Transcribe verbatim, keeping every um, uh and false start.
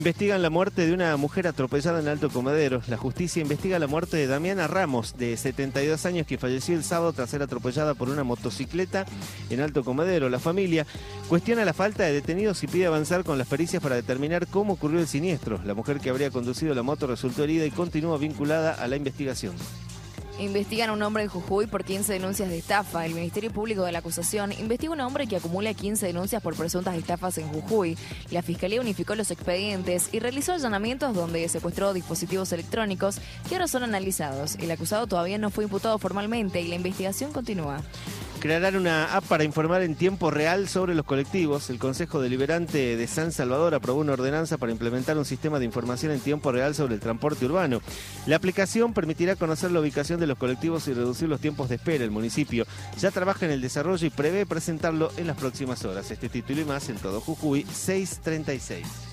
Investigan la muerte de una mujer atropellada en Alto Comedero. La justicia investiga la muerte de Damiana Ramos, de setenta y dos años, que falleció el sábado tras ser atropellada por una motocicleta en Alto Comedero. La familia cuestiona la falta de detenidos y pide avanzar con las pericias para determinar cómo ocurrió el siniestro. La mujer que habría conducido la moto resultó herida y continúa vinculada a la investigación. Investigan a un hombre en Jujuy por quince denuncias de estafa. El Ministerio Público de la Acusación investiga a un hombre que acumula quince denuncias por presuntas estafas en Jujuy. La Fiscalía unificó los expedientes y realizó allanamientos donde secuestró dispositivos electrónicos que ahora son analizados. El acusado todavía no fue imputado formalmente y la investigación continúa. Crearán una app para informar en tiempo real sobre los colectivos. El Consejo Deliberante de San Salvador aprobó una ordenanza para implementar un sistema de información en tiempo real sobre el transporte urbano. La aplicación permitirá conocer la ubicación de los colectivos y reducir los tiempos de espera. El municipio ya trabaja en el desarrollo y prevé presentarlo en las próximas horas. Este título y más en Todo Jujuy seiscientos treinta y seis.